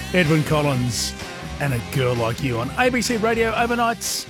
Edwyn Collins and A Girl Like You on ABC Radio Overnights.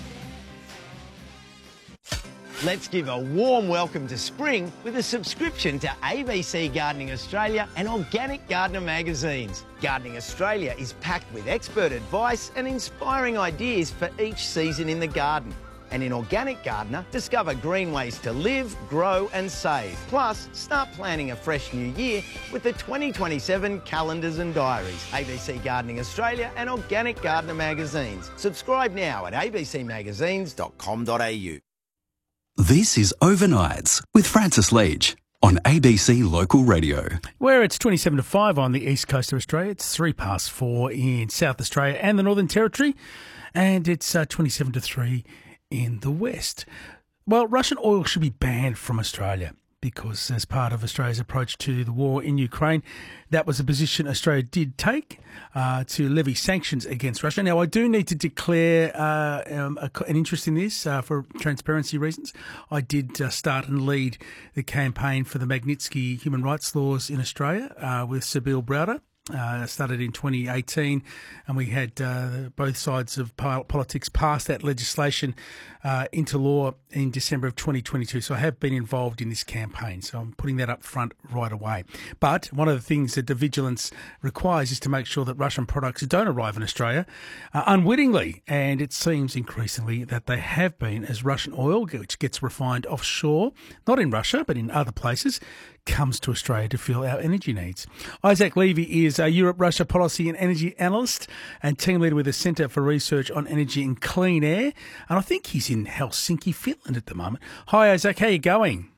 Let's give a warm welcome to spring with a subscription to ABC Gardening Australia and Organic Gardener magazines. Gardening Australia is packed with expert advice and inspiring ideas for each season in the garden. And in Organic Gardener, discover green ways to live, grow and save. Plus, start planning a fresh new year with the 2027 calendars and diaries. ABC Gardening Australia and Organic Gardener magazines. Subscribe now at abcmagazines.com.au. This is Overnights with Francis Leach on ABC Local Radio. Where it's 27 to 5 on the east coast of Australia. It's 3 past 4 in South Australia and the Northern Territory. And it's 27 to 3 in the west. Well, Russian oil should be banned from Australia because as part of Australia's approach to the war in Ukraine, that was a position Australia did take to levy sanctions against Russia. Now, I do need to declare an interest in this for transparency reasons. I did start and lead the campaign for the Magnitsky human rights laws in Australia with Sabine Browder. Started in 2018, and we had both sides of politics pass that legislation into law in December of 2022. So I have been involved in this campaign, so I'm putting that up front right away. But one of the things that the vigilance requires is to make sure that Russian products don't arrive in Australia unwittingly, and it seems increasingly that they have been, as Russian oil, which gets refined offshore, not in Russia but in other places, comes to Australia to fill our energy needs. Isaac Levy is a Europe-Russia policy and energy analyst and team leader with the Centre for Research on Energy and Clean Air. And I think he's in Helsinki, Finland at the moment. Hi, Isaac. How are you going?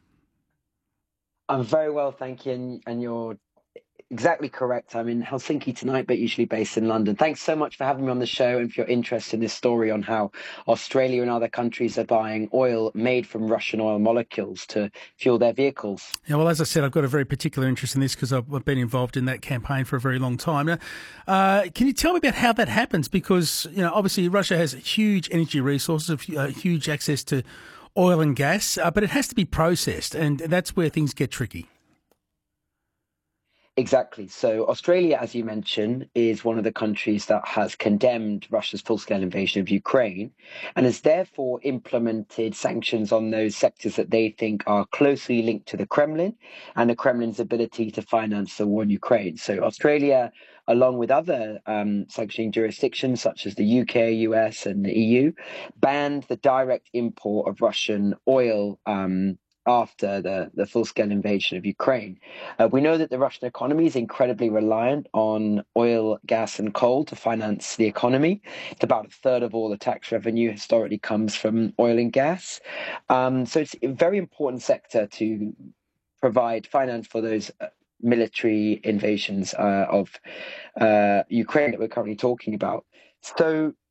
I'm very well, thank you. And you're exactly correct. I'm in Helsinki tonight, but usually based in London. Thanks so much for having me on the show and for your interest in this story on how Australia and other countries are buying oil made from Russian oil molecules to fuel their vehicles. Yeah, well, as I said, I've got a very particular interest in this because I've been involved in that campaign for a very long time. Now, can you tell me about how that happens? Because, you know, obviously Russia has huge energy resources, huge access to oil and gas, but it has to be processed, and that's where things get tricky. Exactly. So Australia, as you mentioned, is one of the countries that has condemned Russia's full-scale invasion of Ukraine and has therefore implemented sanctions on those sectors that they think are closely linked to the Kremlin and the Kremlin's ability to finance the war in Ukraine. So Australia, along with other sanctioning jurisdictions such as the UK, US and the EU, banned the direct import of Russian oil after the full-scale invasion of Ukraine. We know that the Russian economy is incredibly reliant on oil, gas and coal to finance the economy. It's about a third of all the tax revenue historically comes from oil and gas. So it's a very important sector to provide finance for those military invasions of Ukraine that we're currently talking about. So